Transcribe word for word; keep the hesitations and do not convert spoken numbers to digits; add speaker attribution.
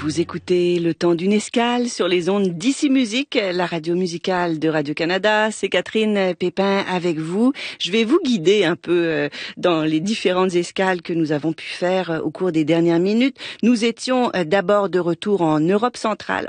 Speaker 1: Vous écoutez Le Temps d'une escale sur les ondes d'Ici Musique, la radio musicale de Radio-Canada. C'est Catherine Pépin avec vous. Je vais vous guider un peu dans les différentes escales que nous avons pu faire au cours des dernières minutes. Nous étions d'abord de retour en Europe centrale,